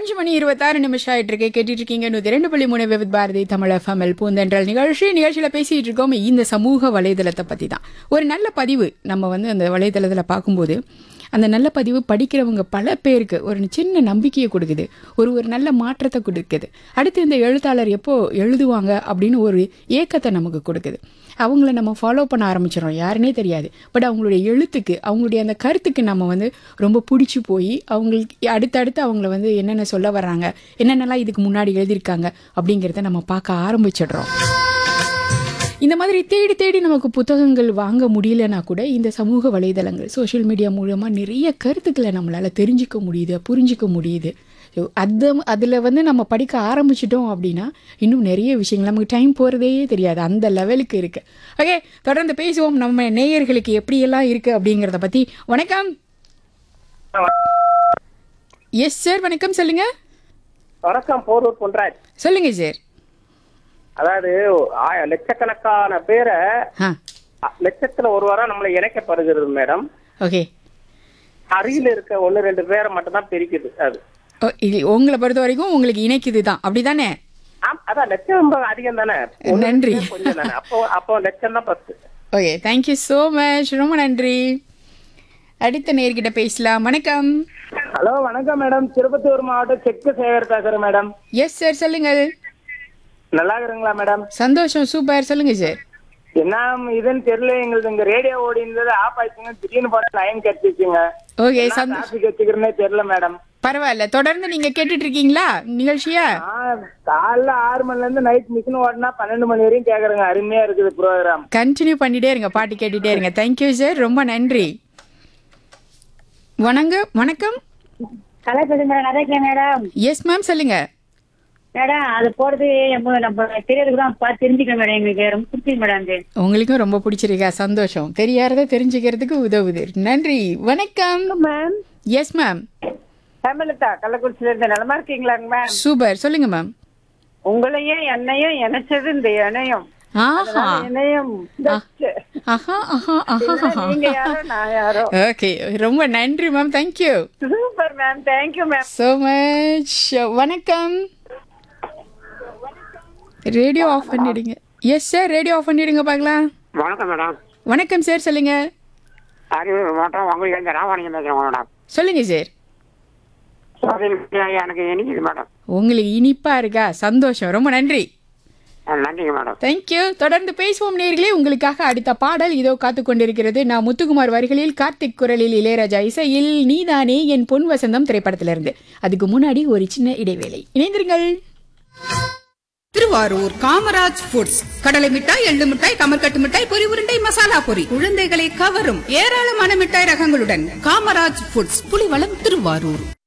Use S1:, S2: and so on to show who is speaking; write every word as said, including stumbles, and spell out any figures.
S1: அஞ்சு மணி இருபத்தாறு நிமிஷம் ஆயிட்டு இருக்கு. கேட்டுட்டு இருக்கீங்க நூத்தி ரெண்டு புள்ளி மூணு விவித் பாரதி தமிழ் எஃப்எம்எல் பூந்தென்றல் நிகழ்ச்சி. நிகழ்ச்சியில பேசிட்டு இருக்கோம் இந்த சமூக வலைதளத்தை பத்தி தான். ஒரு நல்ல பதிவு நம்ம வந்து அந்த வலைதளத்துல பார்க்கும்போது அந்த நல்ல பதிவு படிக்கிறவங்க பல பேருக்கு ஒரு சின்ன நம்பிக்கையை கொடுக்குது, ஒரு ஒரு நல்ல மாற்றத்தை கொடுக்குது. அடுத்து இந்த எழுத்தாளர் எப்போ எழுதுவாங்க அப்படின்னு ஒரு ஏக்கத்தை நமக்கு கொடுக்குது. அவங்கள நம்ம ஃபாலோ பண்ண ஆரம்பிச்சிடறோம், யாருன்னே தெரியாது. பட் அவங்களுடைய எழுத்துக்கு, அவங்களுடைய அந்த கருத்துக்கு நம்ம வந்து ரொம்ப பிடிச்சி போய் அவங்களுக்கு அடுத்தடுத்து அவங்கள வந்து என்னென்ன சொல்ல வர்றாங்க, என்னென்னலாம் இதுக்கு முன்னாடி எழுதியிருக்காங்க அப்படிங்கிறத நம்ம பார்க்க ஆரம்பிச்சிடுறோம். இந்த மாதிரி தேடி தேடி நமக்கு புத்தகங்கள் வாங்க முடியலன்னா கூட இந்த சமூக வலைதளங்கள், சோஷியல் மீடியா மூலமாக நிறைய கருத்துக்களை நம்மளால் தெரிஞ்சிக்க முடியுது, புரிஞ்சிக்க முடியுது. ஸோ அது அதில் வந்து நம்ம படிக்க ஆரம்பிச்சிட்டோம் அப்படின்னா இன்னும் நிறைய விஷயங்கள் நமக்கு டைம் போகிறதே தெரியாது, அந்த லெவலுக்கு இருக்குது. ஓகே, தொடர்ந்து பேசுவோம் நம்ம நேயர்களுக்கு எப்படியெல்லாம் இருக்குது அப்படிங்கிறத பற்றி. வணக்கம். எஸ் சார், வணக்கம், சொல்லுங்க.
S2: வணக்கம், போரூர் பொன்ராஜ்.
S1: சொல்லுங்க சார்.
S2: அதாவது லட்சக்கணக்கான பேரை லட்சத்துல ஒரு வாரம் நம்மளை இணைக்கப்படுகிறது மேடம்.
S1: ஓகே,
S2: அருகில் இருக்க ஒன்னு ரெண்டு பேரை மட்டும் தான் பிரிக்குது. அது
S1: உங்களை பொறுத்த வரைக்கும் உங்களுக்கு இணைக்குது தான், அப்படிதானே?
S2: அதான் லட்சம் அதிகம் தானே.
S1: நன்றி.
S2: கொஞ்சம் தானே, அப்போ அப்போ லட்சம் தான் பத்து.
S1: ஓகே, தேங்க்யூ ஸோ மச், ரொம்ப நன்றி. அடுத்த நேர்கிட்ட பேசலாம். வணக்கம்.
S2: ஹலோ, வணக்கம் மேடம். திருப்பத்தூர் மாவட்டம் செக்கு சேகர் பேசுறேன் மேடம்.
S1: எஸ் சார், சொல்லுங்கள்.
S2: நல்லா இருக்கிறீங்களா மேடம்?
S1: சந்தோஷம், சூப்பர், சொல்லுங்க சார்.
S2: என்ன இதுன்னு தெரியல, எங்களுக்கு இங்க ரேடியோ ஓடி இருந்தது, ஆஃப் ஆயிடுச்சுங்க. திடீர்னு போற லைன் கிடைச்சிச்சுங்க.
S1: ஓகே,
S2: டிராபிக் வச்சுக்கிறேனே தெரியல மேடம்.
S1: பரவாயில்ல, தொடர்ந்து நீங்க கேட்டுட்டு இருக்கீங்களா நிகழ்ச்சியா?
S2: காலைல ஆறு மணில இருந்து நைட் மிஷின் ஓடினா பன்னெண்டு மணி வரையும் கேக்குறேங்க. அருமையா இருக்குது ப்ரோக்ராம்.
S1: கண்டினியூ பண்ணிட்டே இருங்க, பாட்டு கேட்டுட்டே இருங்க. தேங்க்யூ சார், ரொம்ப நன்றி. வணக்கம். வணக்கம்.
S3: மேடம்.
S1: எஸ் மேம், சொல்லுங்க
S3: மேடம். அது போறது நம்ம தெரியறதுக்கு தான் பார்த்து தெரிஞ்சுக்கணும் மேடம். எங்களுக்கு ரொம்ப பிடிச்சிருக்கு மேடம்.
S1: உங்களுக்கும் ரொம்ப பிடிச்சிருக்கா? சந்தோஷம். தெரியாத தெரிஞ்சுக்கிறதுக்கு உதவுது. நன்றி. வணக்கம்
S2: மேம்.
S1: Yes ma'am.
S2: ஹேமலதா, கள்ளக்குறிச்சியில இருந்து. நலமா இருக்கீங்களாங்க மேம்?
S1: சூப்பர், சொல்லுங்க மேம்.
S2: உங்களையும் என்னையும் இணைச்சது இந்த இணையம். இணையம்.
S1: ஓகே, ரொம்ப நன்றி ma'am. Thank you.
S2: Super ma'am, thank you ma'am
S1: so much. வணக்கம். ரேடியோ ஆஃப் பண்ணிடுங்க. எஸ் சார், ரேடியோ ஆஃப் பண்ணிடுங்க பார்க்கலாம்.
S2: வணக்கம் மேடம்.
S1: வணக்கம் சார், சொல்லுங்க.
S2: அரியலூர் மாவட்டம் உங்களுக்கு ராவாணியம் பேசுறேன் மேடம்.
S1: சொல்லுங்க சார்.
S2: எனக்கு இனிக்குது மேடம்.
S1: உங்களுக்கு இனிப்பா இருக்கா? சந்தோஷம், ரொம்ப நன்றி.
S2: நன்றிங்க மேடம்.
S1: தேங்க்யூ. தொடர்ந்து பேசுவோம் நேர்களே. உங்களுக்காக அடுத்த பாடல் இதோ காத்து கொண்டிருக்கிறது. நான் முத்துக்குமார் வரிகளில், கார்த்திக் குரலில், இளையராஜா இசையில் நீதானே என் பொன் வசந்தம் திரைப்படத்திலிருந்து. அதுக்கு முன்னாடி ஒரு சின்ன இடைவேளை, இணைந்திருங்கள்.
S4: திருவாரூர் காமராஜ் ஃபுட்ஸ். கடலை மிட்டாய், எள்ளு மிட்டாய், கமர்கட்டு மிட்டாய், பொரி உருண்டை, மசாலா பொரி, குழந்தைகளை கவரும் ஏராளமான மிட்டாய் ரகங்களுடன் காமராஜ் ஃபுட்ஸ், புலிவளம், திருவாரூர்.